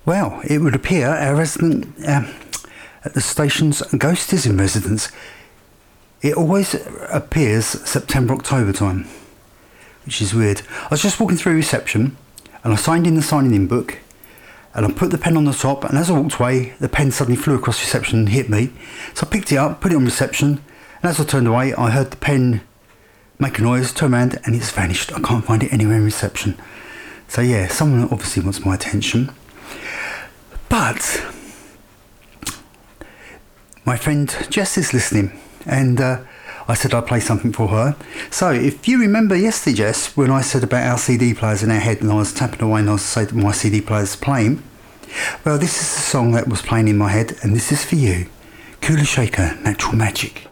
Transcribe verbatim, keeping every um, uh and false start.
Well, it would appear our resident um, at the station's ghost is in residence. It always appears September, October time, which is weird. I was just walking through reception and I signed in the signing in book and I put the pen on the top, and as I walked away, the pen suddenly flew across reception and hit me. So I picked it up, put it on reception, and as I turned away, I heard the pen make a noise, turn around, and it's vanished. I can't find it anywhere in reception. So yeah, someone obviously wants my attention. But my friend Jess is listening, and uh, I said I'd play something for her. So if you remember yesterday, Jess, when I said about our C D players in our head and I was tapping away and I was saying that my C D player's playing, well, this is the song that was playing in my head, and this is for you. Kula Shaker, Natural Magic.